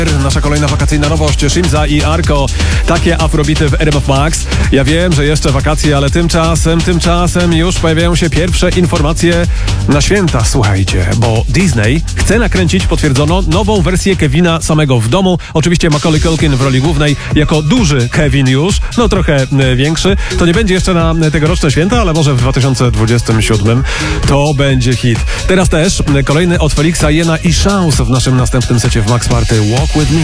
Nasza kolejna wakacyjna nowość, Shimza i Arko. Takie afrobity w RMF Max. Ja wiem, że jeszcze wakacje, ale tymczasem już pojawiają się pierwsze informacje na święta. Słuchajcie, bo Disney chce nakręcić, potwierdzono, nową wersję Kevina samego w domu. Oczywiście Macaulay Culkin w roli głównej jako duży Kevin już, no trochę większy. To nie będzie jeszcze na tegoroczne święta, ale może w 2027 to będzie hit. Teraz też kolejny od Felixa, Jena i Szans w naszym następnym secie w Max Party Walk With Me.